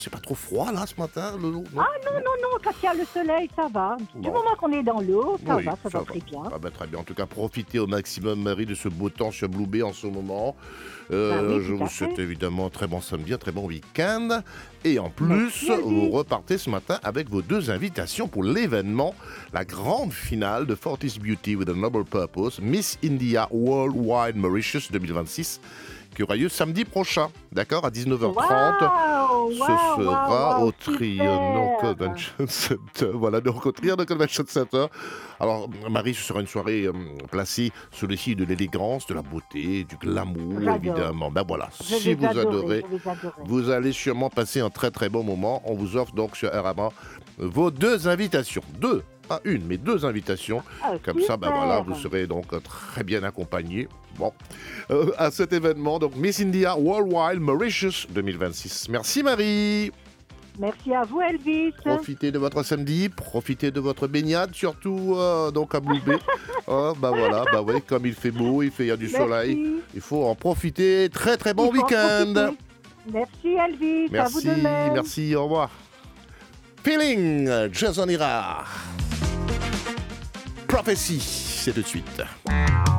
C'est pas trop froid là ce matin, le non? Ah non, quand il y a le soleil, ça va. Du Bon. moment qu'on est dans l'eau, ça Oui, va, ça va très bien. Ah bah, très bien. En tout cas, profitez au maximum, Marie, de ce beau temps sur Blue Bay en ce moment. Bah oui, Je tout vous à souhaite fait. évidemment un très bon samedi, un très bon week-end. Et en plus, Merci, Elvis. vous repartez ce matin avec vos 2 invitations pour l'événement, la grande finale de Fortis Beauty with a Noble Purpose, Miss India Worldwide Mauritius 2026, qui aura lieu samedi prochain, d'accord, à 19h30. Waouh, Ce waouh, sera waouh, au Trianon super. Convention Center. Voilà, donc au Trianon Convention Center. Alors, Marie, ce sera une soirée placée sous le signe de l'élégance, de la beauté, du glamour, J'adore. évidemment. Ben voilà, Je si vais vous adorer, adorez, je vais adorer. vous allez sûrement passer un très très bon moment. On vous offre donc sur RMA vos 2 invitations. 2, pas une, mais 2 invitations. Ah, Comme ça, ben voilà, super. vous serez donc très bien accompagné. Bon, à cet événement, donc Miss India Worldwide Mauritius 2026. Merci Marie. Merci à vous, Elvis. Profitez de votre samedi, profitez de votre baignade, surtout donc à Blue Bay. Bah voilà, bah oui, comme il fait beau, il y a du soleil, Merci. il faut en profiter. Très très bon Il faut en week-end. profiter. Merci, Elvis. À vous Merci, de même. merci, au revoir. Feeling, Jason Ira. Prophecy, c'est tout de suite.